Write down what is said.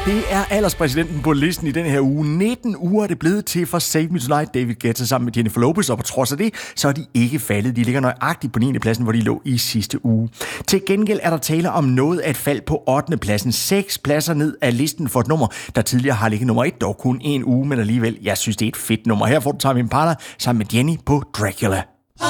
Det er alderspræsidenten på listen i den her uge. 19 uger er det blevet til for Save Me Tonight, David Guetta sammen med Jennifer Lopez, og på trods af det, så er de ikke faldet. De ligger nøjagtigt på 9. pladsen, hvor de lå i sidste uge. Til gengæld er der tale om noget af et fald på 8. pladsen. 6 pladser ned af listen for et nummer, der tidligere har ligget nummer 1, dog kun en uge, men alligevel, jeg synes, det er et fedt nummer. Her får du Tame Impala sammen med Jenny på Dracula.